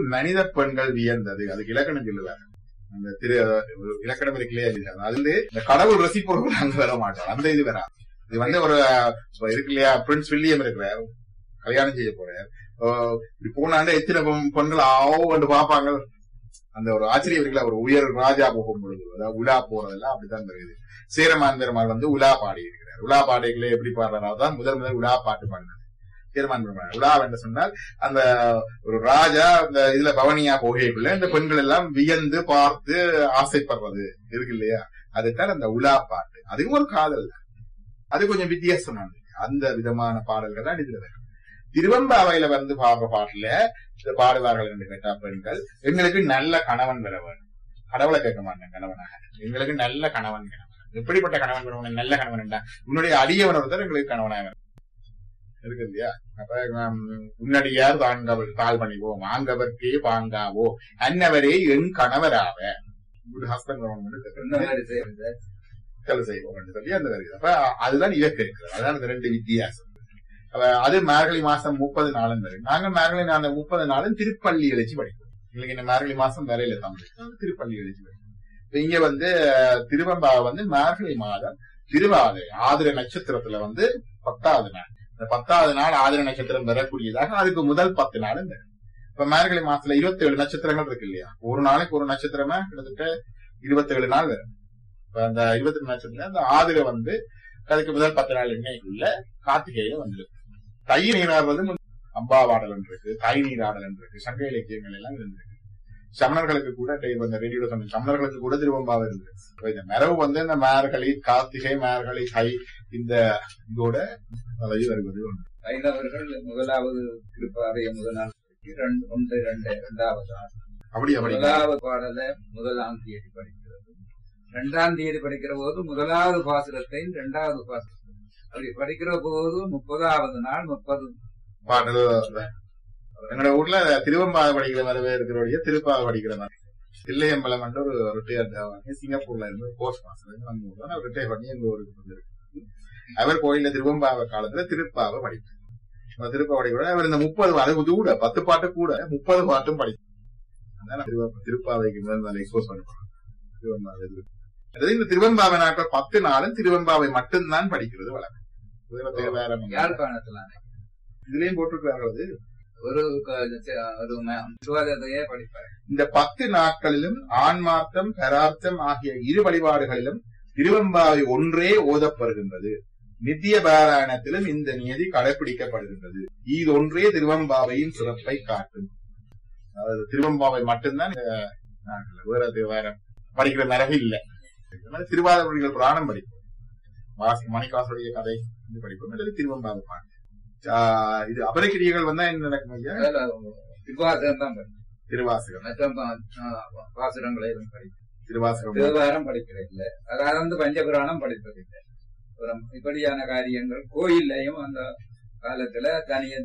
மனித பெண்கள் வியந்தது. அதுக்கு இலக்கணம் சொல்லுவார். அந்த இலக்கணம் இருக்குல்லையா இல்ல, அது இந்த கடவுள் ரசிப்பவர்கள் அங்க வர மாட்டார். அந்த இது வரா. இது வந்து ஒரு இருக்கு இல்லையா, பிரின்ஸ் வில்லியம் இருக்கிறார், கல்யாணம் செய்ய போறார். இப்படி போனாண்ட எத்தனை பெண்கள் ஆவோண்டு பாப்பாங்க. அந்த ஒரு ஆச்சரியம் இருக்குல்ல, ஒரு உயர் ராஜா போகும் பொழுது, அதாவது உலா போறதெல்லாம் அப்படித்தான் தெரியுது. சேரமான் பெருமாள் வந்து உலா பாடி இருக்கிறார். உலா பாடைகளை எப்படி பாடுறாதான் முதல் உலா பாட்டு பாடினார் சேரமான் பெருமாள். உலா என்று சொன்னால் அந்த ஒரு ராஜா அந்த இதுல பவனியா போகைக்குள்ள இந்த பெண்கள் எல்லாம் வியந்து பார்த்து ஆசைப்படுறது இருக்கு இல்லையா, அதுதான் அந்த உலா பாட்டு. அதுவும் ஒரு காதல் தான், அது கொஞ்சம் வித்தியாசமானது. அந்த விதமான பாடல்கள் தான் இதுல வரும். திருவெம்பாவையில வந்து பாடுற பாட்டுல பாடுவார்கள் என்று கேட்டா பெண்கள், எங்களுக்கு நல்ல கணவன் பெற வேண்டும். கடவுளை கேட்க மாட்டேன் கணவனாக, எங்களுக்கு நல்ல கணவன் எப்படிப்பட்ட கணவன் பெறவன், நல்ல கணவன் என்றா உன்னுடைய அடியவன் ஒருத்தர் எங்களுக்கு கணவனாக இருக்கு இல்லையா. அப்ப உன்னடியார் தாழ் பணிவோம், ஆங்கவர்க்கே பாங்காவோ, அன்னவரே என் கணவராவ, ஹஸ்பண்ட் செய்வோம் என்று சொல்லி அந்த வருகிறது. அப்ப அதுதான் இலக்கு இருக்கிறது. அதான் இந்த ரெண்டு வித்தியாசம். அது மார்கழி மாசம் 30 நாளும் வரும். நாங்க மார்கழி 30 நாளும் திருப்பள்ளி எழுச்சி படிப்போம். எங்களுக்கு இந்த மார்கழி மாசம் வரையில தமிழ் திருப்பள்ளி எழுச்சி படிப்போம். இங்க வந்து திருவெம்பாவை வந்து மார்கழி மாதம் திருவாதிரை ஆதிர நட்சத்திரத்துல வந்து 10வது நாள். இந்த 10வது நாள் ஆதிர நட்சத்திரம் வரக்கூடியதாக அதுக்கு முதல் 10 நாளும் வரும். இப்ப மார்கழி மாசத்துல 27 நட்சத்திரங்கள் இருக்கு இல்லையா, ஒரு நாளைக்கு ஒரு நட்சத்திரமா கிட்டத்தட்ட 27 நாள் வரும். இப்ப அந்த 27 நட்சத்திரம் அந்த ஆதிர வந்து அதுக்கு முதல் 10 நாள் எண்ணெய்க்குள்ள கார்த்திகையில வந்துருக்கு. தை நீராடுவது அம்பாவாடல் இருக்கு, தை நீராடல் இருக்கு, சங்க இலக்கியங்கள் எல்லாம் இருந்திருக்கு. சமணர்களுக்கு கூட ரேடியோ சொன்ன சமணர்களுக்கு கூட திருவெம்பாவை இருந்திருக்கு. இந்த மரபு வந்து இந்த மார்கழி கார்த்திகை மார்கழி தை இந்த இதோட வருவது ஒன்று. ஐந்தவர்கள் முதலாவது திருப்பாவைய முதல் நாள் 2வது அப்படி முதலாவது பாடல முதலாம் தேதி படிக்கிறது. 2ஆம் தேதி படிக்கிற போது முதலாவது பாசுரத்தை 2வது பாசுரத்தை அப்படி படிக்கிற போது 30வது நாள் 30 பாடல். எங்களோட ஊர்ல திருவெம்பாவை படிக்கிற மாதிரி இருக்கிற திருப்பாவை படிக்கிற மாதிரி தில்லையம்பலம் என்று ஒரு ரிட்டையர்ட் சிங்கப்பூர்ல இருந்து போஸ்ட் மாஸ்டர் ரிட்டையர் பண்ணி எங்க ஊருக்கு வந்திருக்கு. அவர் கோயில்ல திருவெம்பாவை காலத்துல திருப்பாவை படிப்பார். திருப்பாவை படிக்க அவர் இந்த 30 அது கூட 10 பாட்டு கூட 30 பாட்டும் படிப்பார். திருப்பாவைக்கு முதல் எக்ஸ்போஸ் பண்ண இந்த திருவெம்பாவை நாட்கள் 10 நாளும் திருவெம்பாவை மட்டும்தான் படிக்கிறது வழக்கம். இதுலயும் போட்டிருக்கிறார்கள். ஒரு திருவாதிரையே படிப்பார். இந்த 10 நாட்களிலும் ஆன்மார்த்தம் பரார்த்தம் ஆகிய இரு வழிபாடுகளிலும் திருவெம்பாவை ஒன்றே ஓதப்படுகின்றது. நித்திய பாராயணத்திலும் இந்த நியதி கடைபிடிக்கப்படுகின்றது. இது ஒன்றே திருவெம்பாவையின் சிறப்பை காட்டும். அதாவது திருவெம்பாவை மட்டும்தான் வேற படிக்கிற மரபு இல்லை. திருவாதிரைகள் புராணம் படிப்போம், மணிக்காசுடைய கதை படிப்போம், அல்லது திருவெம்பாவை பாட்டு. இது அபரக்கிரியர்கள் வந்தா என்ன நடக்கும் ஐயா? திருவாசகம் தான் திருவாசகம் பாசுரங்களை திருவாசகம் தேவாரம் படிக்கிறதில்லை. அதாவது பஞ்சபுராணம் படிப்பதில்லை. இப்படியான காரியங்கள் கோயில்லையும் அந்த காலத்துல தனிய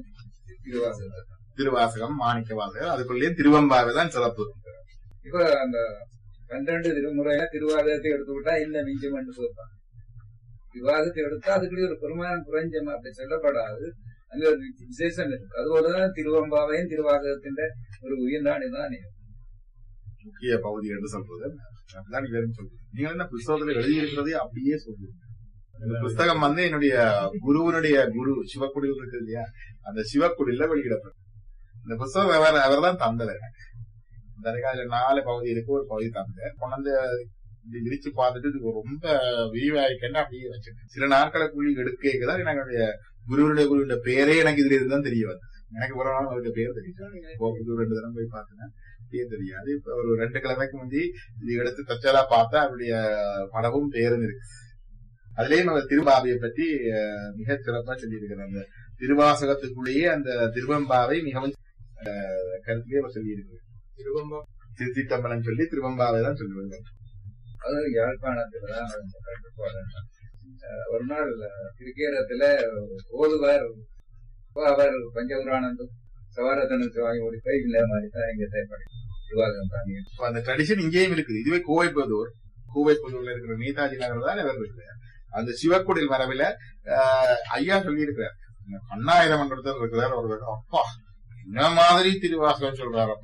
திருவாசகம் மாணிக்க வாசகம் அதுக்குள்ளேயும் திருவெம்பாவை தான் சிறப்பு. இப்ப அந்த 12 திருமுறையில திருவாதகத்தை எடுத்துக்கிட்டா இந்த மிஞ்சம் என்று சொல்றாங்க. விவாதத்தை எடுத்தா அதுக்குள்ளே ஒரு பெருமானம் குறைஞ்சமா அப்படி சொல்லப்படாது. அங்க ஒரு விசேஷம் இருக்கு. அதுபோலதான் திருவெம்பாவையும் திருவாதகத்தின் ஒரு உயிர்நாடுதான் முக்கிய பகுதி என்று சொல்றது. அப்படிதான் நீங்க சொல்றது. நீங்க என்ன புத்தகத்துல எழுதியிருக்கிறதே அப்படியே சொல்றீங்க. இந்த புத்தகம் வந்து என்னுடைய குருவனுடைய குரு சிவக்குடியில் இருக்கு இல்லையா, அந்த சிவக்குடியில வெளியிடப்படும். இந்த புத்தகம் அவர் தான் தந்தது. இந்த 4 பகுதி இருக்கு, ஒரு பகுதி தந்த கொண்டு விரிச்சு பார்த்துட்டு இது ரொம்ப விரிவாயிக்கன்னு அப்படியே வச்சிருக்கேன். சில நாட்களுக்குள்ள எடுக்கதான் என்னுடைய குருவுடைய பேரே எனக்கு இதுல இருந்துதான் தெரிய வந்தது. எனக்கு ஒரு நாள் அவருடைய பேர் தெரியும். 2 தரம் போய் பார்த்தேன், பேர் தெரியாது. இப்ப ஒரு 2 கிழமைக்கு முந்தி இது எடுத்து தச்சலா பார்த்தா அவருடைய படமும் பேரும் இருக்கு. அதுலயும் அவர் திருவெம்பாவையை பற்றி மிக சிறப்பா சொல்லியிருக்கிறார். அந்த திருவாசகத்துக்குள்ளேயே அந்த திருவெம்பாவை மிகவும் கருத்திலே அவர் சொல்லியிருக்கிறார். திருச்சித்தம்பலம் சொல்லி திருவெம்பாவை தான் சொல்லுவாங்க. அது யாழ்ப்பாணத்துலதான் கட்டுப்பாடு. ஒரு நாள் திருக்கேரத்துல ஓதுவார் அவர் பஞ்சபுராணந்தும் சவாரத்தனுக்கு வாங்கி ஓடி போய் இல்ல மாதிரிதான் இங்க தேவைப்படும் விவாதம் தாங்க. அந்த ட்ரெடிஷன் இங்கேயும் இருக்குது. இதுவே கோவைப்புதூர்ல இருக்கிற நேதாஜி நகர் தான் இவர் இருக்கிறார். அந்த சிவக்குடில் மரபில ஐயா சொல்லி இருக்கிறார். 1000 இருக்கிறார். ஒரு அப்பா என்ன மாதிரி திருவாசகம் சொல்றாரப்பா,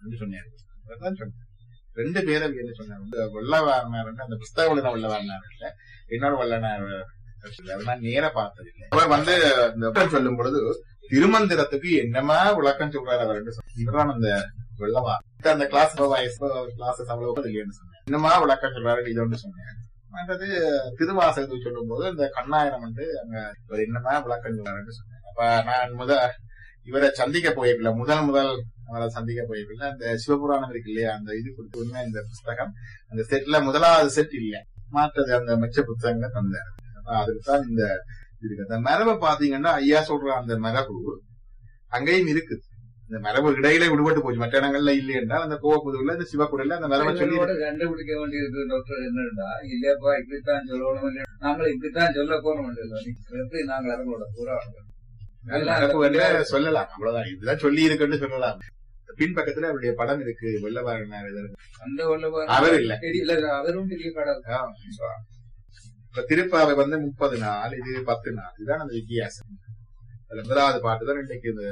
சொன்னாரு. ரெண்டு பேரை சொன்னார். வெள்ளவாரனார் அந்த புஸ்தகம் வெள்ளவாரனார் இல்ல, இன்னொரு வெள்ளனார் நேர பார்த்ததில்லை. அவர் இந்த சொல்லும் பொழுது திருமந்திரத்துக்கு என்னமா விளக்கம் சொல்றாரு அவர். இவர்தான் அந்த வெள்ளவா அந்த கிளாஸ் கிளாஸஸ் அவ்வளவு இல்லைன்னு சொன்னேன். என்னமா விளக்கம் சொல்றாரு இது சொன்னேன். மற்றது திருவாசகத்துக்கு சொல்லும் போது இந்த கண்ணாயிரம் அங்க இவர் என்னமா விளக்கம் சொல்றாருன்னு சொன்னேன். அப்ப நான் இவரை சந்திக்க போயிருக்கல, முதல் அவரை சந்திக்க போயிருக்கல. அந்த சிவபுராணம் இருக்கு இல்லையா, அந்த இது கொடுத்து உண்மை இந்த புஸ்தகம் அந்த செட்ல முதலாவது செட் இல்ல, மாற்றது அந்த மிச்ச புத்தகங்கள் தந்தாரு. அதுக்குதான் இந்த இருக்கு. அந்த மரபை பாத்தீங்கன்னா ஐயா சொல்ற அந்த மரபு அங்கேயும் இருக்குது. இந்த மரபு இடையில விடுபட்டு போச்சு, மற்ற இடங்கள்ல இல்லை என்றால் அந்த கோவப்புதுல இந்த சிவக்குடல அந்த மரபை சொல்லி கண்டுபிடிக்க வேண்டியிருக்கு டாக்டர். என்னன்னா இல்லப்பா இப்படித்தான் சொல்லணும், இல்லை நாங்கள் இப்படித்தான் சொல்ல போறோம், நாங்கள் அவங்களோட பூரா சொல்லலாம். அவ்வளவுதான், இதுதான் சொல்லி இருக்குன்னு சொல்லலாம். பின்பக்கத்துல அவருடைய படம் இருக்கு, வெள்ளவாரனார். அந்த வெள்ளவாரன் அவர் இல்ல, அவரும் பெரிய படம். இப்ப திருப்பாவை 30 நாள், இது 10 நாள். இதுதான் அந்த வித்தியாசம். முதலாவது பாட்டுதான் இன்னைக்கு இந்த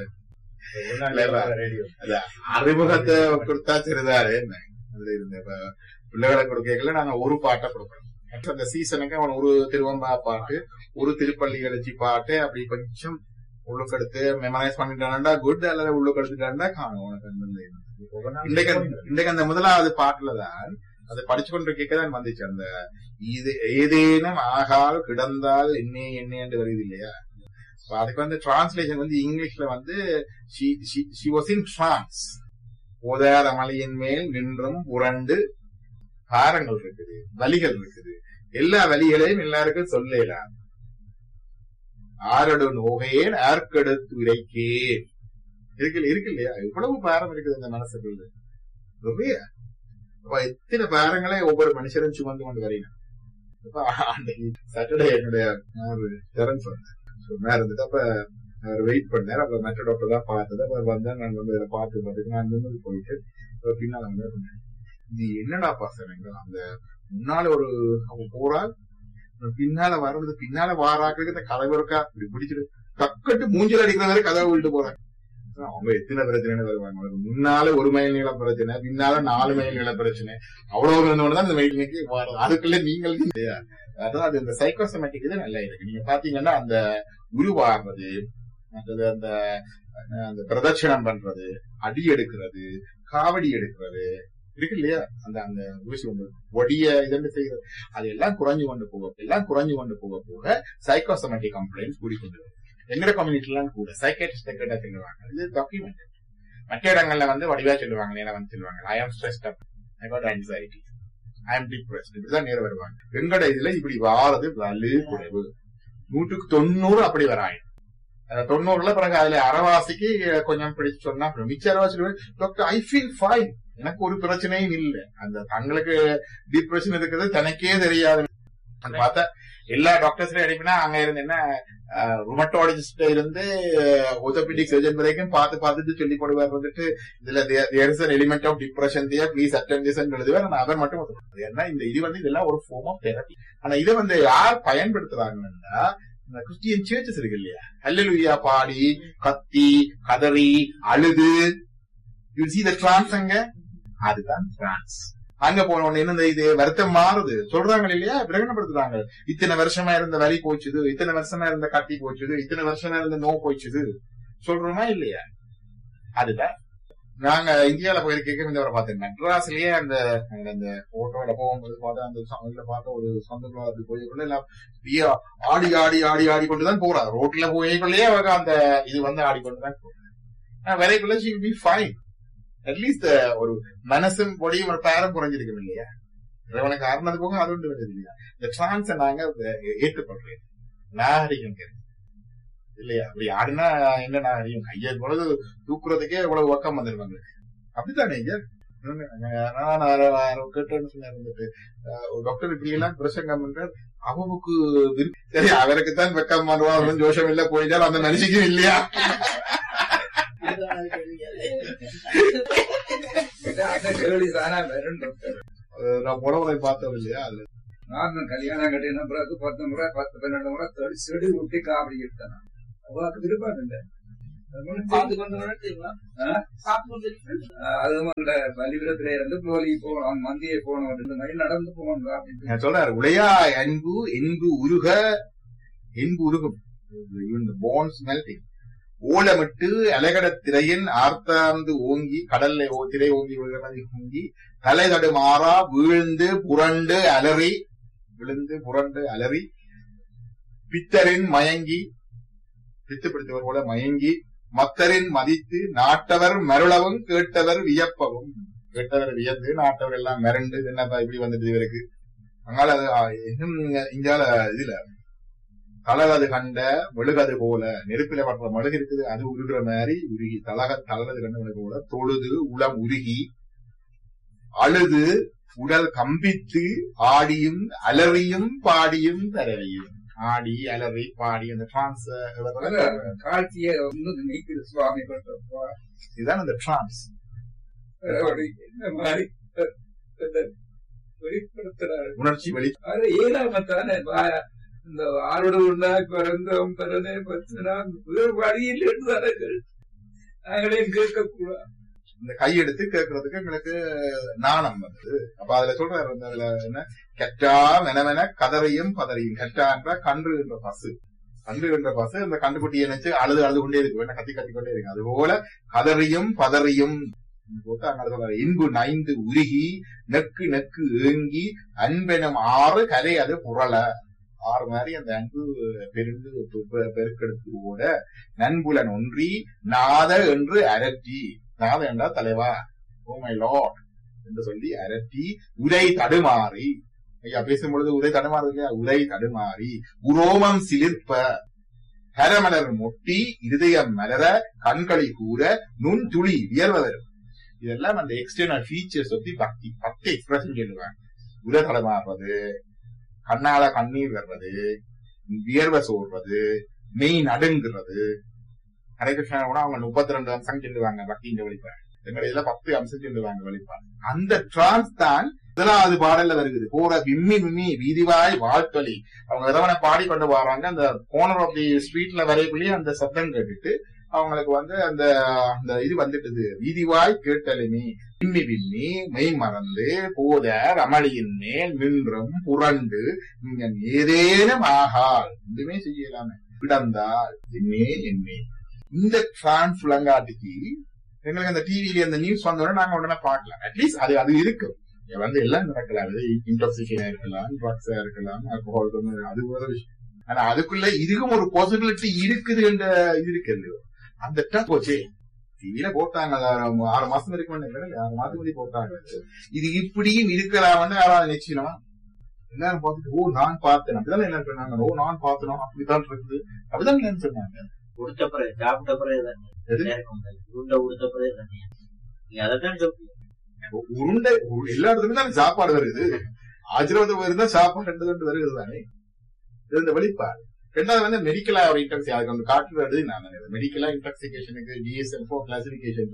அறிமுகத்தை கொடுத்தா சிறிதாரு. அதுல இருந்த பிள்ளைகளை கொடுக்கல நாங்க ஒரு பாட்டை கொடுக்கணும். அந்த சீசனுக்கு அவன் ஒரு திருவம்பா பாட்டு, ஒரு திருப்பள்ளி எழுச்சி பாட்டு, அப்படி கொஞ்சம் உள்ளுக்கு எடுத்து மெமரைஸ் பண்ணிட்டான்டா குட், அல்லது உள்ளுக்கு எடுத்துட்டான்டா காணும். உனக்கு இன்றைக்கு அந்த முதலாவது பாட்டுலதான் அதை படிச்சு கொண்டு கேட்கதான் வந்துச்சு. அந்த இது ஏதேனும் ஆகால் கிடந்தால் என்ன என்று வருது இல்லையா. அதுக்கு டிரான்ஸ்லேஷன் இங்கிலீஷ்ல she was in trance. ஓதாத மலையின் மேல் நின்றும் புரண்டு பாரங்கள் இருக்குது, வலிகள் இருக்குது. எல்லா வலிகளையும் எல்லாருக்கும் சொல்லலாம். ஆரடு நோகையேன் ஆர்க்கெடுத்து இறைக்கேன் இருக்கு இல்லையா. இவ்வளவு பாரம் இருக்குது இந்த மனசுக்குள்ள. ரொம்ப எத்தனை பாரங்களை ஒவ்வொரு மனுஷரும் சுமந்து கொண்டு வரீங்க. சாட்டர்டே என்னுடைய சொன்னா இருந்துட்டு அப்ப அவர் வெயிட் பண்ணாரு. அப்ப மற்ற டாக்டர் தான் பார்த்தது. அப்ப வந்தா நான் இதை பார்த்து நான் நின்று போயிட்டு பின்னால இது என்னடா பாசனங்க, அந்த முன்னால ஒரு அவங்க போறாள், பின்னால வர்றது பின்னால வாராக்களுக்கு இந்த கதவு இருக்கா இப்படி பிடிச்சிட்டு டக்கட்டு மூஞ்சில் அடிக்கிற வரை கதவை விட்டு போறாங்க. அவங்க எத்தனை பிரச்சனைன்னு வருவாங்க. முன்னால 1 மைல் நீள பிரச்சனை, பின்னால 4 மைல் நீள பிரச்சனை, அவ்வளவு இருந்தோடதான் இந்த மைலுக்கு வரும். அதுக்குள்ள நீங்கள் அதான் அது இந்த சைக்கோசோமேட்டிக் இது நல்லா இருக்கு. நீங்க பாத்தீங்கன்னா அந்த உருவாகிறது, மற்றது அந்த பிரதட்சணம் பண்றது, அடி எடுக்கிறது, காவடி எடுக்கிறது இருக்கு இல்லையா. அந்த அந்த ஊசி ஒன்று ஒடிய இதென்று செய்யறது, அது எல்லாம் குறைஞ்சு கொண்டு போக சைக்கோசோமேட்டிக் கம்ப்ளைண்ட்ஸ் கூடிக்கொண்டு வரும். எங்கட கம்யூனிட்டிலாம் கூட சைக்காட்ரிஸ்ட் கிட்ட சொல்லுவாங்க, இது டாக்குமெண்ட். மற்ற இடங்கள்ல வடிவா சொல்லுவாங்க, நேரம் சொல்லுவாங்க ஐ ஆம் stressed up, I got anxiety, ஐ ஆம் டிப்ரெஸ்ட், இப்படிதான் நேரம் வருவாங்க. எங்கட இதுல இப்படி வாரது வலு குறைவு. 100க்கு 90 அப்படி வராங்க. 90ல பிறகு அதுல அரைவாசிக்கு கொஞ்சம் பிடிச்சு சொன்னா மிச்ச அரைவாசி டாக்டர் ஐ ஃபீல் ஃபைன், எனக்கு ஒரு பிரச்சனையும் இல்லை. அந்த தங்களுக்கு டிப்ரெஷன் இருக்கிறது தனக்கே தெரியாது. பார்த்தா எல்லா டாக்டர்ஸ்லயும் அனுப்பினா அங்க இருந்து என்ன ருமட்டாலஜிஸ்ட் இருந்து orthopedic சர்ஜன் வரைக்கும் பார்த்துட்டு சொல்லி போடுவார். இதுல there is an element of depression there, please attend this and எழுதுவார். ஆனா அவர் மட்டும் ஏன்னா இந்த இது இதெல்லாம் ஒரு ஃபார்ம் ஆஃப் தெரப்பி. ஆனா இதை யார் பயன்படுத்துறாங்கன்னா கிறிஸ்டியன் சர்ச்சஸ் இருக்கு இல்லையா, ஹல்லேலூயா பாடி கத்தி கதறி அழுது, you see the trance அங்க, அதுதான் trance. அங்க போன உடனே என்ன இது வருத்தம் மாறுது சொல்றாங்க இல்லையா, பிரகடனப்படுத்துறாங்க. இத்தனை வருஷமா இருந்த வலி போச்சுது, இத்தனை வருஷமா இருந்த கட்டி போச்சுது, இத்தனை வருஷமா இருந்த நோ போச்சுது சொல்றோமா இல்லையா. அதுதான் நாங்க இந்தியாவில போயிருக்க இந்த பார்த்தேன். மெட்ராஸ்லயே அந்த போட்டோல போகும்போது பார்த்தா அந்த பார்த்த ஒரு சொந்த போய்க்குள்ள எல்லாம் ஆடி ஆடி ஆடி ஆடி கொண்டுதான் போறாங்க. ரோட்ல போய்க்குள்ளேயே அவங்க அந்த இது ஆடிக்கொண்டுதான் போறாங்க. வரைக்குள்ள she will be fine. At least ஒரு மனசும் பொடியும் ஒரு பேரம் குறைஞ்சிருக்கும் இல்லையா. இறைவனுக்கு ஆறுனது போக அது ஒன்று வருது இல்லையா. இந்த டிரான்ஸை நாங்க ஏற்றுக்கொள்றேன். நாகரிகம் இல்லையா. அப்படி ஆடினா என்ன நாகரிகம், கையை பொழுது தூக்குறதுக்கே இவ்வளவு ஒக்கம் வந்துருவாங்க. அப்படித்தானே இங்க கேட்டேன்னு சொன்ன டாக்டர் இப்படி எல்லாம் பிரசங்கம் பண்ற அவனுக்கு சரி, அவருக்குத்தான் வெக்கம் பண்ணுவாங்க, ஜோஷம் இல்ல போயிட்டாலும் அந்த மனுஷிக்கும் இல்லையா. நான் உணவுகளை பார்த்தோம் இல்லையா. அதுல நான் கல்யாணம் கட்டின பிறகு 10 முறை 10-12 முறை செடி விட்டு காவடி எடுத்தேன். அவளுக்கு விருப்பம் இல்லை. பார்த்து கொண்டு வரீங்களா? சாப்பிட்டு கொண்டு அது வலிபுரத்திலே இருந்து கோலி போகணும், மந்தியை போகணும், இந்த மாதிரி நடந்து போகணும் அப்படின்னு சொல்றாரு. உளையா அன்பு என்பு உருக என்பு உருகும் போன்ஸ் மெல்டிங் ஓலமிட்டு அலகட திரையின் ஆர்த்தார்ந்து ஓங்கி கடல்ல திரை ஓங்கி ஓங்கி தலை தடுமாறா விழுந்து புரண்டு அலறி பித்தரின் மயங்கி பித்து பிடித்தவர் போல மயங்கி மத்தரின் மதித்து நாட்டவர் மருளவும் கேட்டவர் வியப்பவும். கேட்டவர் வியந்து நாட்டவர் எல்லாம் மிரண்டு என்னப்பா இப்படி வந்துட்டு இவருக்கு. அதனால அது இன்னும் இந்தியால இதுல தலகது கண்ட மெழுகது போல நெருப்பில பற்ற மெழுகு இருக்குது, அது உருகிற மாதிரி உருகி தலகது கண்ட மெழுகு போல தொழுது உளம் உருகி அழுது உடல் கம்பித்து ஆடியும் அலறியும் பாடியும் தரவியும். ஆடி அலறி பாடி அந்த டிரான்ஸ் காட்சியை நீக்குது சுவாமி. இதுதான் அந்த டிரான்ஸ். இந்த மாதிரி வெளிப்படுத்துறாரு உணர்ச்சி வெளி. அது ஏழாமத்தானே இந்த ஆரோட உண்டா பிறந்தோம் பிறந்தே பச்சுனா வழியில் நாங்களே கேட்கக்கூடாது. இந்த கையெடுத்து கேட்கறதுக்கு எங்களுக்கு நாணம் வந்தது. அப்ப அதுல சொல்றாரு, அதுல என்ன கெட்டா மெனமென கதறையும் பதறையும். கெட்டா என்ற கன்று என்ற பசு, கன்று என்ற பசு அந்த கண்டுக்குட்டியை நினைச்சு அழுது கொண்டே இருக்கு, வேணா கத்தி கொண்டே இருக்கு. அது போல கதறியும் பதறியும் போட்டு அங்க சொல்றாரு. இன்பு நைந்து உருகி நெக்கு நெக்கு ஏங்கி அன்பெனும் ஆறு கரை அது புரள. ஆறு மாதிரி அந்த அன்பு பெருந்து பெருக்கெடுத்து ஓட நண்புலன் ஒன்றி நாத என்று அரட்டி. நாத என்றால் தலைவா, ஓ மை லார்ட் என்று சொல்லி அரட்டி உரை தடுமாறி. ஐயா பேசும்பொழுது உரை தடுமாறு இல்லையா? உரை தடுமாறி உரோமம் சிலிர்ப்ப ஹரமலர் மொட்டி இருதயம் மலர கண்களி கூற நுண் துளி வியர்வதர். இதெல்லாம் அந்த எக்ஸ்டர்னல் ஃபீச்சர்ஸ் பத்தி பக்தி எக்ஸ்பிரஷன் சொல்லுவாங்க. உரை தடுமாறுறது, கண்ணால கண்ணீர் வர்றது, வியர்வை சோர்றது, மெய் நடுங்கிறது. ஹரேகிருஷ்ணா கூட அவங்க 32 அம்சம் சொல்லுவாங்க பக்தின்ற வெளிப்பாடு. எங்களை இதுல 10 அம்சம் சொல்லுவாங்க வெளிப்பாடு. அந்த டிரான்ஸ் தான் முதலாவது பாடல்ல வருகிறது. போற விம்மி விம்மி வீதிவாய் வாழ்த்தொலி. அவங்க விதவனை பாடி கொண்டு வராங்க. அந்த கோனர் ஆஃப் தி ஸ்ட்ரீட்ல வரைக்குள்ளேயே அந்த சத்தம் கேட்டுட்டு அவங்களுக்கு அந்த அந்த இது வந்துட்டுது. வீதிவாய் கேட்டலுமி விம்மி விம்மி மெய் மறந்து போத ரமளியின் மேல் நின்றும் புரண்டு ஏதேனும் ஆகால் எதுவுமே செய்யலாமே விடந்தால் என்னே என்னே. இந்த டிரான்ஸ் விளங்காட்டுக்கு எங்களுக்கு அந்த டிவில அந்த நியூஸ் வந்தோட நாங்க உடனே பார்க்கலாம். அட்லீஸ்ட் அது இருக்கு. எல்லாம் நடக்கலாம். இன்டாக்சிகேஷன் இருக்கலாம், ட்ரக்ஸா இருக்கலாம், ஆல்கஹால், அது ஒரு விஷயம். ஆனா அதுக்குள்ள இதுக்கும் ஒரு பாசிபிலிட்டி இருக்குது என்ற இது இருக்கு. அந்த டச் போச்சே டிவில போட்டாங்க 6 மாசம் இருக்கு, 6 மாசம் முன்னாடி போட்டாங்க. இது இப்படியும் இருக்கலாம்னு யாராவது நிச்சயமா எல்லாரும் பார்த்துட்டு ஓ நான் பார்த்தேன் அப்படிதான் என்ன சொன்னாங்க. ஓ நான் பார்த்தேன் அப்படித்தான் இருக்குது அப்படிதான் என்ன சொன்னாங்க. உடுத்த பிறகு சாப்பிட்ட பிறகு உருண்டை உடுத்த பிறகு நீங்க அதைத்தான் சொல்றீங்க. உருண்டை எல்லா இடத்துலயும் தான் சாப்பாடு வருது. ஆஜீர்வாதம் இருந்தா சாப்பாடு 2 வருகிறது தானே. இது இந்த வெளிப்பாடு. ரெண்டாவது மெடிக்கலா ஒரு இன்டாக்சிகேஷன் அதுக்கு வந்து காட்டுறது. நான் மெடிக்கலா இன்டாக்சிகேஷனுக்கு DSM-4 classification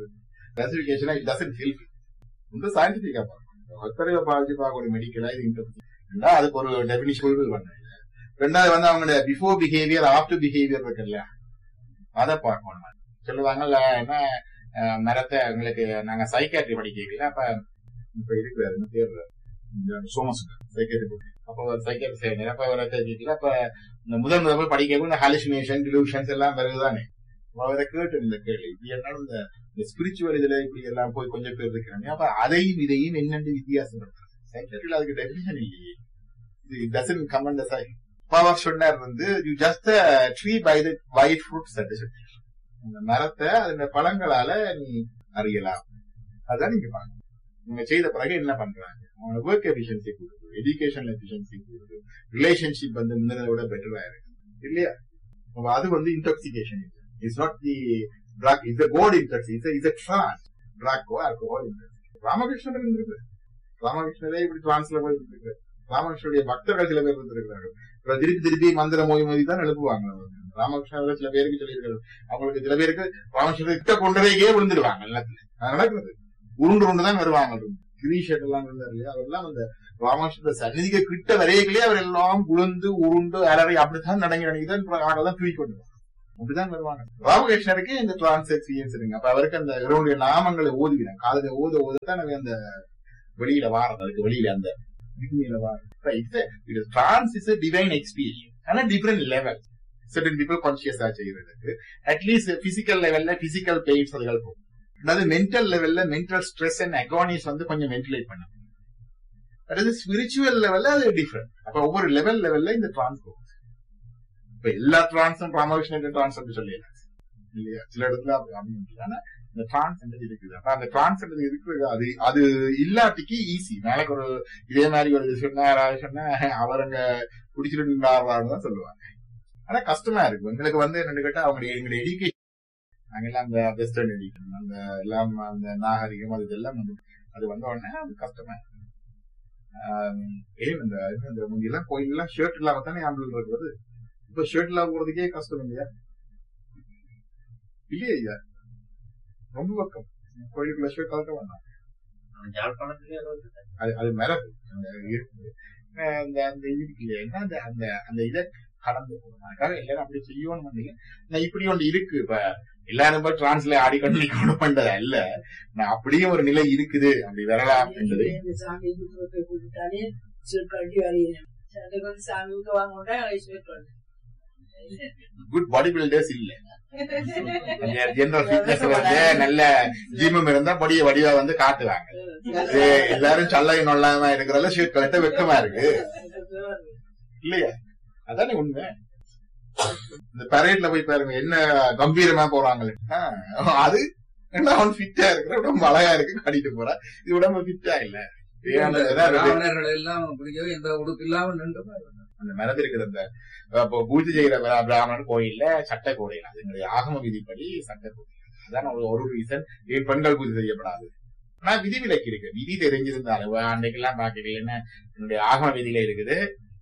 it doesn't help. ரொம்ப சயின்டிபிக்கா பார்க்கணும். ஒத்தரையை பார்க்க ஒரு மெடிக்கலா இது இன்டாக்சிகேஷன் அதுக்கு ஒரு டெபினிஷன் பண்ண. ரெண்டாவது அவங்களோட பிஃபோர் பிஹேவியர் ஆஃப்டர் பிஹேவியர் இருக்கு இல்லையா, அதை பார்க்கணும். சொல்லுவாங்கல்ல என்ன மரத்தை உங்களுக்கு நாங்க சைக்காட்ரி படிக்கல. அப்ப இப்ப இருக்கிறாரு பேர் சோமஸ் சைக்காட்ரி. அப்ப சைக்காட்ரி செய்யணும். அப்ப அப்ப இந்த முதல் படிக்க இந்த ஹாலுசினேஷன் டிலூஷன்ஸ் எல்லாம் வருதுதானே. அவரை கேட்டு இந்த கேள்வி இப்படி என்னாலும் இந்த ஸ்பிரிச்சுவல் இதுல இப்படி எல்லாம் போய் கொஞ்சம் பேர் இருக்கிறாங்க. அப்ப அதையும் இதையும் என்னென்று வித்தியாசப்படுத்துறது. சைக்காட்ரியில அதுக்கு டெபினிஷன் இல்லையே. இது doesn't come under side. Power சொன்னார் you just tree by the white fruits. அந்த மரத்தை அதோட பழங்களால நீ அறியலாம். அதான் நீங்க பாருங்க. நீங்க செய்த பிறகு என்ன பண்றாங்க, அவங்களோட ஒர்க் எஃபிஷியன்சி கூடுது, எஜுகேஷன் எஃபிஷியன்சி கூடுது, ரிலேஷன்ஷிப் முன்னதை விட பெட்டரா இருக்கு இல்லையா. அது intoxication. It's not the drug, it's a god intoxication, it's a trance. Drug alcohol intoxication. Ramakrishnan இருக்கு. ராமகிருஷ்ணரே இப்படி டிரான்ஸ்ல போய் இருக்கு. ராமகிருஷ்ணனுடைய பக்தர்கள் சில பேர் இருந்திருக்கிறார்கள். திருப்பி மந்திர மொழி தான் எழுப்புவாங்க. ராமகிருஷ்ணன் சில பேருக்கு சொல்லியிருக்காரு. அவங்களுக்கு சில பேருக்கு ராமகிருஷ்ணன் கிட்ட கொண்டதையே விழுந்துருவாங்க. எல்லாத்துல அது நடக்கிறது. உருண்டு தான் வருவாங்க. கிரீஷட் எல்லாம் இருந்தாரு இல்லையா, அவரெல்லாம் அந்த ராமகிருஷ்ண சன்னிதிக்கு கிட்ட வரையிலே அவர் எல்லாம் உளுந்து உருண்டு அலறி அப்படித்தான் நடங்கி தான் தூக்கி கொண்டு அப்படிதான் வருவாங்க. ராமகிருஷ்ணருக்கு இந்த டிரான்ஸ் எக்ஸ்பீரியன்ஸ் இருக்கு. அப்ப அவருக்கு அந்த இவருடைய நாமங்களை ஓதுவிடும். காலையில ஓதத்தான் அந்த வெளியில வாரம், அதுக்கு வெளியில அந்த டிரான்ஸ் இஸ் டிவைன் எக்ஸ்பீரியன்ஸ். ஆனா டிஃபரெண்ட் லெவல். certain people கான்சியஸா செய்யறதுக்கு அட்லீஸ்ட் பிசிக்கல் லெவல்ல பிசிக்கல் பெயின்ஸ் அதுகள் போகும். அதாவது மென்டல் லெவல்ல மென்டல் ஸ்ட்ரெஸ் அண்ட் அகானிஸ் கொஞ்சம் வென்டிலேட் பண்ணும். அதாவது ஸ்பிரிச்சுவல் லெவல்ல அது டிஃபரெண்ட். அப்ப ஒவ்வொரு லெவல்ல இந்த டிரான்ஸ் போகும். இப்ப எல்லா டிரான்ஸும் ராமகிருஷ்ணன் டிரான்ஸ் அப்படி சொல்லலாம் இல்லையா? சில இடத்துல அப்படி. ஆனா இந்த டிரான்ஸ் இருக்குது. அப்ப அந்த டிரான்ஸ் இருக்குது. அது இல்லாட்டிக்கு ஈஸி. நாளைக்கு ஒரு இதே மாதிரி ஒரு சொன்னா அவருங்க குடிச்சிட்டு தான் சொல்லுவாங்க. ஆனா கஷ்டமா இருக்கு எங்களுக்கு. என்னன்னு கேட்டா எங்களுடைய எஜுகேஷன் நாங்கெல்லாம் அந்த வெஸ்டர்ன் எஜுகேஷன் அந்த எல்லாம் அந்த நாகரிகம் அது இதெல்லாம் அது உடனே அது கஷ்டமா இருக்கு. ஏன் இந்த முன்னெல்லாம் கோயிலெல்லாம் ஷர்ட் இல்லாம தானே ஆம்பளை இருக்கிறது. இப்ப ஷர்ட் இல்லாம போறதுக்கே கஷ்டம் இல்லையா? இல்லையா ஐயா? ரொம்ப பக்கம் கோயிலுக்குள்ள ஷர்ட் கலக்க வேண்டாம். அது மரபு இருக்குது. அந்த இருக்கு இல்லையா? அந்த இதை கடந்து போறதுக்காக எல்லாரும் அப்படி செய்யணும் பண்ணீங்க. நான் இப்படி ஒன்று இருக்கு. இப்ப எல்லாரும் டிரான்ஸ்ல ஆடிக்கொண்டு நிக்க பண்றதா இல்ல. நான் அப்படியும் ஒரு நிலை இருக்குது அப்படி வரலாம் என்பது. குட் பாடி பில்டர்ஸ் இல்ல, ஜெனரல் ஃபிட்னஸ் நல்ல ஜிம்மும் இருந்தா படிய வடிவா காட்டுவாங்க. எல்லாரும் சல்லையும் நொல்லாம இருக்கிறதால ஷர்ட் கலட்ட வெக்கமா இருக்கு இல்லையா? அதானே உண்மை. இந்த பரேட்ல போய் பாருங்க என்ன கம்பீரமா போறாங்களே. அது என்ன அவன் ஃபிட்டா இருக்கிற உடம்பு அழகா இருக்கு காட்டிட்டு போறா. இது உடம்பு ஃபிட்டா இல்ல. அந்த மரபு இருக்குது. அந்த பூஜை செய்யற பிராமணன் கோயில்ல சட்டை கோடையில அது ஆகம விதிப்படி சட்டை கோடை. அதான் ஒரு ரீசன் பெண்கள் பூஜை செய்யப்படாது. ஆனா விதிவிலக்கு இருக்கு. விதி தெரிஞ்சிருந்தாலும் அன்னைக்கெல்லாம் பாக்கலன்னா என்னுடைய ஆகம விதியில இருக்குது.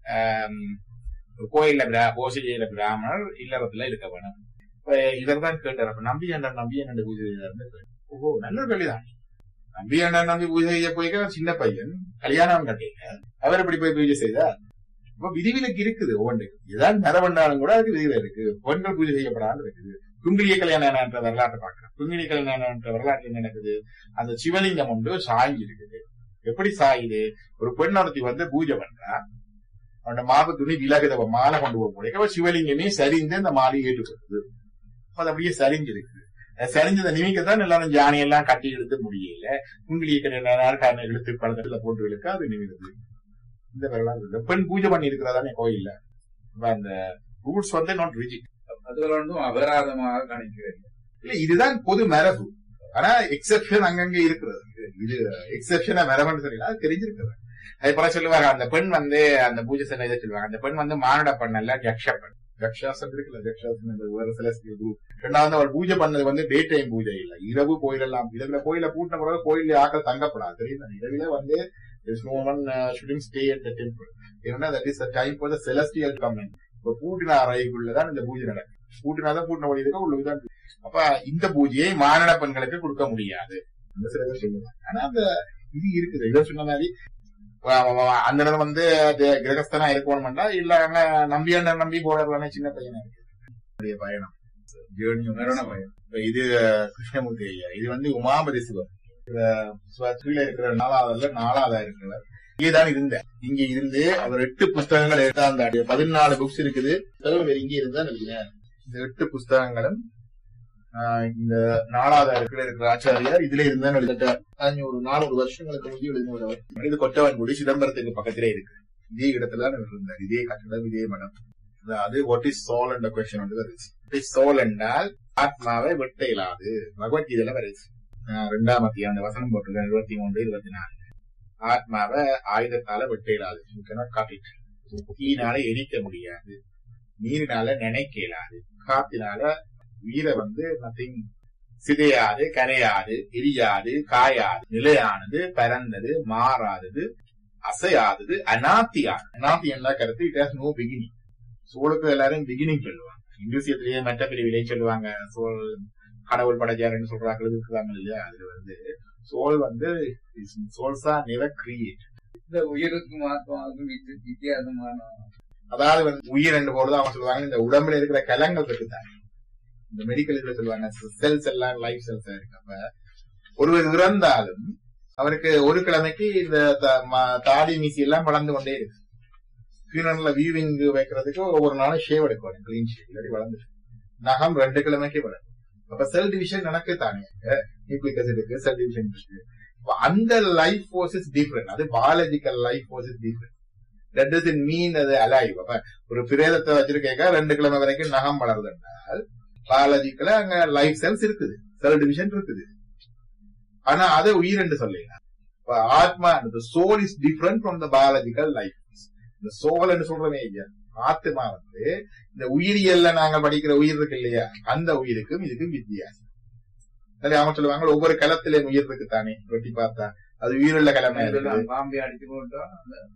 கோயில்ல பூஜை செய்யற பிராமணர் இல்லறத்துல இருக்க வேணும். இதற்தான் கேட்டார். அப்ப நம்பி என்ன பூஜை செய்தார்? ஓஹோ, நல்ல ஒரு கேள்விதான். நம்பி நம்பி பூஜை செய்ய போய்க்க சின்ன பையன் கல்யாணம் கட்டிங்க அவர் எப்படி போய் பூஜை செய்தார்? இப்ப விதிவிலக்கு இருக்குது. ஒவ்வொன்றுக்கு ஏதாவது மரபண்டாலும் கூட அதுக்கு விதிவில இருக்கு. பெண்கள் பூஜை செய்யப்படாது இருக்குது. குங்கிலிய கல்யாணம் என்ற வரலாற்றை பார்க்கிறோம். குங்கிலிய கல்யாணம் என்ற வரலாற்று என்ன நடக்குது? அந்த சிவலிங்கம் ஒன்று சாய்ஞ்சி இருக்குது. எப்படி சாயுது? ஒரு பெண் ஒருத்தி பூஜை பண்றா. அவனோட மாவு துணி விலகுத மாலை கொண்டு போக முடியும். சிவலிங்கமே சரிந்து அந்த மாலையை ஏற்றுக்கொடுக்குது. அது அப்படியே சரிஞ்சிருக்கு. சரிஞ்சதை நிமிக்கத்தான் எல்லாரும் ஜானியெல்லாம் கட்டி இழுத்து முடியல. குங்கிலிய நேரம் இழுத்து பழத்துல போட்டு இழுக்க அது நிமிடுது. இந்த வரலாறு பெண் பூஜை பண்ணி இருக்கிறதானே கோயில்ல. அந்த ரூல்ஸ் நாட் ரிஜிட். அது அபராதமாக கணிக்கிறேன் இல்ல. இதுதான் பொது மரபு. ஆனா எக்ஸெப்ஷன் அங்கங்க இருக்கிறது. இது எக்ஸெப்ஷனா மரபுன்னு சொல்லல, அது தெரிஞ்சிருக்கிறது. அது போல சொல்லுவாங்க அந்த பெண் அந்த பூஜை செய்ய இதை சொல்லுவாங்க. அந்த பெண் மானுட பெண் அல்ல, ஜக்ஷ பெண். ஜக்ஷாசன் இருக்குல்ல, ஜக்ஷாசன் வேற செலஸ்டியல் குரூப். ரெண்டாவது அவள் பூஜை பண்ணது டே டைம் பூஜை இல்ல, இரவு கோயிலெல்லாம். இதுல கோயில பூட்டின பிறகு கோயில ஆக்கள் தங்கப்படாது. தெரியும், இரவில there's no one shouldn't stay at the temple. ஏன்னா that is the time for the celestial coming. இப்ப பூட்டின அறைக்குள்ளதான் இந்த பூஜை நடக்கும். பூட்டினாதான் பூட்டின வழி இருக்க உள்ளதான். அப்ப இந்த பூஜையை மானிட பெண்களுக்கு கொடுக்க முடியாது அந்த சில பேர் சொல்லுவாங்க. ஆனா அந்த இது இருக்குது. இதை சொன்ன மாதிரி அந்த நேரம் கிரகஸ்தனா இருக்கணும்டா இல்ல நம்பி போடலானே சின்ன பையனா இருக்கு பயணம் பயணம். இது கிருஷ்ணமூர்த்தி ஐயா. இது உமாபதி சிவம் கீழே இருக்கிற நாலாவதா இருக்கிறார். இங்கேதான் இருந்தேன். இங்க இருந்து அவர் 8 புஸ்தகங்கள் எடுத்தாந்த 14 புக்ஸ் இருக்குது. இங்க இருந்தா நினைக்கிறேன். இந்த 8 புஸ்தகங்களும் இந்த 4வது இருக்கிற ஆச்சாரியார் இதுல இருந்தா எழுதிட்ட 400 வருஷங்களுக்கு முந்தைய எழுதினவர். இது கொட்டவன்குடி சிதம்பரத்துக்கு பக்கத்திலே இருக்கு. இதே இடத்துல இருந்தார். இதே கட்டடம், இதே மடம். அது வாட் இஸ் சோல் என்ற கொஸ்டின் வருது. சோல் என்றால் ஆத்மாவை வெட்ட இயலாது. பகவத்கீதையில வருது. 2ஆம் அத்தியாயம் வசனம் போட்டிருக்கேன் 23, 24. ஆத்மாவை ஆயுதத்தால வெட்ட இயலாது. தீனால எரிக்க முடியாது, நீரினால நினைக்க இயலாது, காத்தினால வீர நத்திங் சிதையாது, கரையாது, எரியாது, காயாது, நிலையானது, பரந்தது, மாறாதது, அசையாதது, அநாத்தியானது. அநாத்தி என்ன கருத்து? It has no beginning. சோளுக்கு எல்லாரும் பிகினிங் சொல்லுவாங்க. இங்கிலீஷிலேயே மற்ற பிரிவிலே சொல்லுவாங்க. சோல் கடவுள் படைச்சாருன்னு சொல்றாங்க இருக்கிறாங்க இல்லையா? அதுல சோல் சோல்ஸா நெவர் கிரியேட். இந்த உயிருக்கும் ஆத்மாவுக்கும் வித்தியாசமான, அதாவது உயிர் என்று போறது அவங்க சொல்லுவாங்க இந்த உடம்புல இருக்கிற கலங்கள் இருக்குதாங்க. இந்த மெடிக்கல் இதுல சொல்லுவாங்க செல்ஸ் எல்லாம் லைஃப் செல்ஸ் இருக்கு. அப்ப ஒருவர் இறந்தாலும் அவருக்கு ஒரு கிழமைக்கு இந்த தாடி மீசி எல்லாம் வளர்ந்து கொண்டே இருக்கு. ஃபியூனரல்ல வியூவிங் வைக்கிறதுக்கு ஒவ்வொரு நாளும் ஷேவ் எடுக்கணும், கிளீன் ஷேவ், இல்லாட்டி வளர்ந்து நகம் 2 கிழமைக்கு வளரும். அப்ப செல் டிவிஷன் நடக்கு தானே, நியூக்ளிக் அசிட் இருக்கு, செல் டிவிஷன் இருக்கு. அந்த லைஃப் ஃபோர்ஸ் இஸ் டிஃபரெண்ட். அது biological life force is different. That doesn't mean அது அலைவ். அப்ப ஒரு பிரேதத்தை வச்சிருக்க 2 கிழமை வரைக்கும் நகம் வளருதுன்றால் பயாலஜிக்கல அங்க லைஃப் செல்ஸ் இருக்குது, செல் டிவிஷன் இருக்குது. ஆனா அதை உயிர் என்று சொல்லலாம். ஆத்மா, soul is different from the biological life. இந்த சோல் என்று சொல்றமே இல்லையா, ஆத்மா இந்த உயிரியல்ல நாங்க படிக்கிற உயிர் இருக்கு இல்லையா, அந்த உயிருக்கும் இதுக்கும் வித்தியாசம். அவங்க சொல்லுவாங்க ஒவ்வொரு களத்திலேயும் உயிர் இருக்கு தானே, வெட்டி பார்த்தா அது உயிருள்ள கிழமை பாம்பே அடிச்சு போட்டோம்,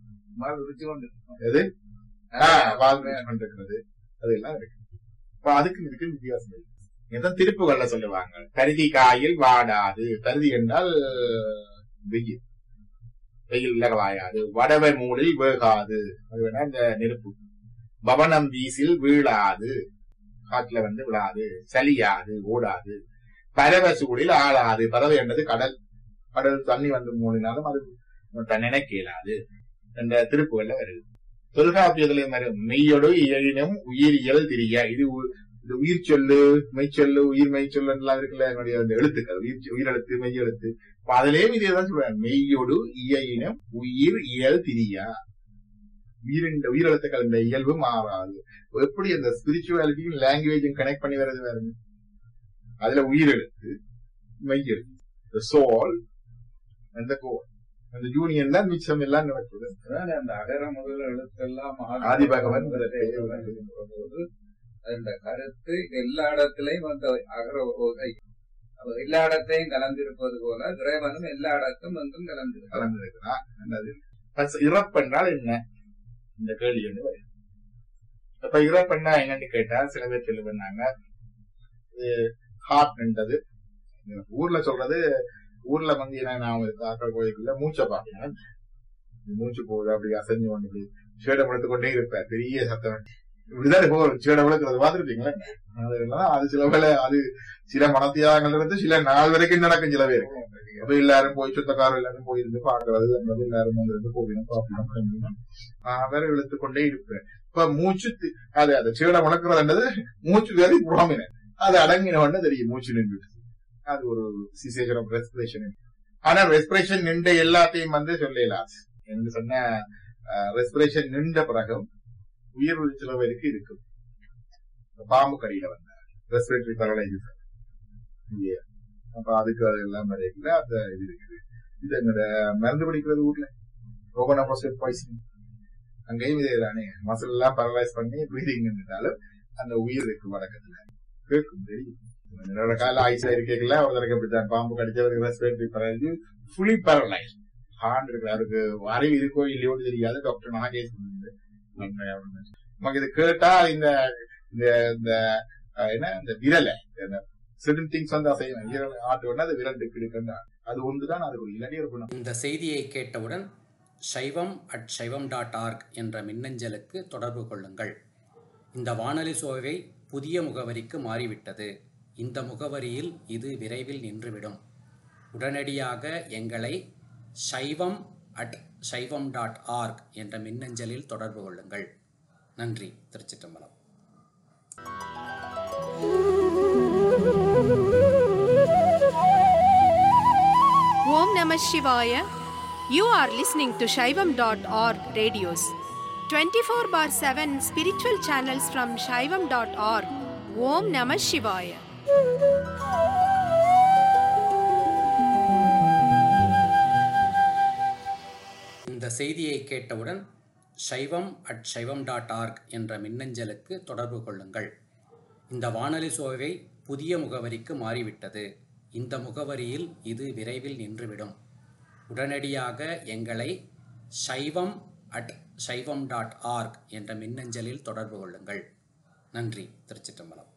எது கொண்டிருக்கிறது அதெல்லாம் இருக்கு. அதுக்கு இதுக்கு வித்தியாசம் இருக்கு. இதான் திருப்புகள்ல சொல்லுவாங்க, பருதி காயில் வாடாது. பருதி என்றால் வெயில், வெயில் வாயாது. வடவை மூடில் வேகாது, அது வேணா இந்த நெருப்பு. பவனம் வீசில் வீழாது, காட்டுல விழாது. சலியாது, ஓடாது. பறவை சூடில் ஆளாது. பறவை என்றது கடல், கடல் தண்ணி மூடினாலும் அது நினைக்கலாது என்ற திருப்புகள்ல வருது. தொல்காப்பியத்திலையும் வரும், மெய்யொடு இயலினும் உயிரியல் திரிய. இது உயிர் சொல்லு, மெய்ச்சொல்லு, உயிர் மெய்ச்சொல்லு எல்லாம் இருக்குல்ல, என்னுடைய எழுத்துக்கள், உயிரெழுத்து, மெய்யெழுத்து. அதுலயும் இதேதான் சொல்றாங்க, மெய்யொடு இயலினும் உயிர் இயல் திரியா. உயிரெழுத்துக்கள் இந்த இயல்பு மாறாது. எப்படி அந்த ஸ்பிரிச்சுவாலிட்டியும் லாங்குவேஜும் கனெக்ட் பண்ணி வர்றது பாருங்க. அதுல உயிரெழுத்து, மெய்யெழுத்து, சோல், அந்த கோல், அந்த யூனியன் தான் மிச்சம் எல்லாம் நடக்குது. அந்த அகர முதல் எழுத்தெல்லாம் ஆதிபகவன் போது அந்த கருத்து எல்லா இடத்திலையும் அந்த அகர எல்லா இடத்தையும் கலந்திருப்பது போல இறைவனும் எல்லா இடத்தும் கலந்திருக்கிறான். இறப்பென்றால் என்ன இந்த கேள்வி வந்து வருது. இப்ப இறப்பெண்ணா என்னன்னு கேட்டா சில பேர் சொல்லி பண்ணாங்க, ஹார்ட்ன்றது ஊர்ல சொல்றது. ஊர்ல நான் ஆக்கள் கோயிலுக்குள்ள மூச்சை பாத்தீங்கன்னா மூச்சு போகுது, அப்படி அசைஞ்சு கொண்டு சேடம் எடுத்துக்கொண்டே இருப்பேன், பெரிய சத்தம். இப்படிதான் சேடம் விளக்குறது பாத்துருப்பீங்களா? அது சில வேலை அது சில மனத்தியாகங்கள் இருந்து சில நாள் வரைக்கும் நடக்கும் சில பேருக்கு. அப்ப எல்லாரும் போய் சொந்தக்காரர் எல்லாரும் போயிருந்து பாக்குறது, எல்லாரும் போகணும் பாப்போம், வேற இழுத்துக்கொண்டே இருப்பேன். இப்ப மூச்சு அது சேடம் வளர்க்கறதுன்றது மூச்சு வேற புறாமின அது அடங்கினவன்னு தெரியும், மூச்சு நின்று. அது ஒரு சிசேஷன் ஆஃப் ரெஸ்பிரேஷன். ஆனா ரெஸ்பிரேஷன் நின்ற எல்லாத்தையும் சொல்லலாம் என்று சொன்ன, ரெஸ்பிரேஷன் நின்ற பிறகு உயிர் சில பேருக்கு இருக்கு. பாம்பு கடியில ரெஸ்பிரேட்டரி பேரலைசிஸ், அப்ப அதுக்கு எல்லாம் வரைக்குள்ள அந்த இது இருக்குது. இது எங்களோட மருந்து பிடிக்கிறது ஊர்ல பாய்சனிங், அங்கேயும் இதே தானே. மசில் எல்லாம் பேரலைஸ் பண்ணி பிரீதிங் இருந்தாலும் அந்த உயிர் இருக்கு வழக்கத்துல கேட்கும், தெரியும். என்னோட கால ஆயுசா இருக்கல ஒருத்தருக்கு அப்படித்தான் பாம்பு கடிச்சவருக்கு respiratory paralysis, fully paralyse. Heart இருக்கு, அவருக்கு அறிவு இருக்கோ இல்லையோ தெரியாது. டாக்டர் நாகேஷ் நமக்கு இது கேட்டா இந்த என்ன இந்த விரலை certain things அசையும், ஆட்டு அது விரல் எடுக்கின்ற அது ஒன்றுதான் அது இல்லாட்டி இருக்கணும். இந்த செய்தியை கேட்டவுடன் shaivam@shaivam.org என்ற மின்னஞ்சலுக்கு தொடர்பு கொள்ளுங்கள். இந்த வானொலி சோவை புதிய முகவரிக்கு மாறிவிட்டது. இந்த முகவரியில் இது விரைவில் நின்றுவிடும். உடனடியாக எங்களை shaivam@shaivam.org என்ற மின்னஞ்சலில் தொடர்பு கொள்ளுங்கள். நன்றி. திருச்சிற்றம்பலம். Om Namah Shivaya. You are listening to Shaivam.org radios. 24/7 spiritual channels from Shaivam.org. Om Namah Shivaya. இந்த செய்தியை கேட்டவுடன் shaivam@shaivam.org என்ற மின்னஞ்சலுக்கு தொடர்பு கொள்ளுங்கள். இந்த வானொலி சோவை புதிய முகவரிக்கு மாறிவிட்டது. இந்த முகவரியில் இது விரைவில் நின்றுவிடும். உடனடியாக எங்களை shaivam@shaivam.org என்ற மின்னஞ்சலில் தொடர்பு கொள்ளுங்கள். நன்றி. திருச்சிற்றம்பலம்.